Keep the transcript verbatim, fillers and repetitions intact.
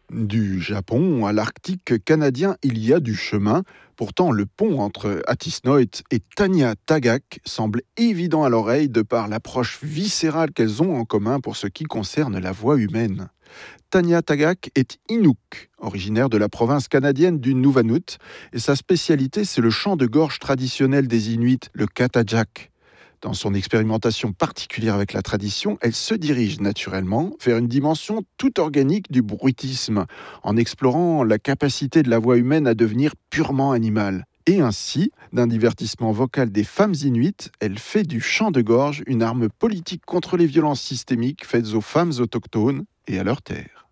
Du Japon à l'Arctique canadien, il y a du chemin. Pourtant, le pont entre Atisnoit et Taniatagak semble évident à l'oreille de par l'approche viscérale qu'elles ont en commun pour ce qui concerne la voix humaine. Taniatagak est Inuk, originaire de la province canadienne du Nunavut, et sa spécialité, c'est le chant de gorge traditionnel des Inuits, le Katajak. Dans son expérimentation particulière avec la tradition, elle se dirige naturellement vers une dimension tout organique du bruitisme, en explorant la capacité de la voix humaine à devenir purement animale. Et ainsi, d'un divertissement vocal des femmes inuites, elle fait du chant de gorge une arme politique contre les violences systémiques faites aux femmes autochtones et à leurs terres.